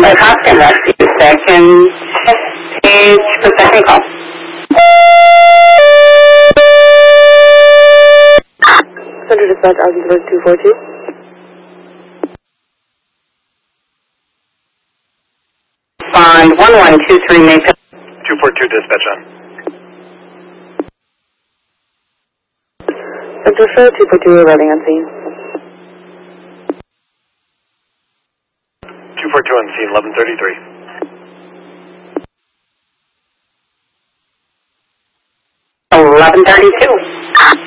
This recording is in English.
by cops and rescue section. Page for second call. Center Dispatch, Ogdensburg 242. Bond 1123 Mayfield. 242 dispatch on. Center Show 242 arriving on scene. 242 on scene, 1133.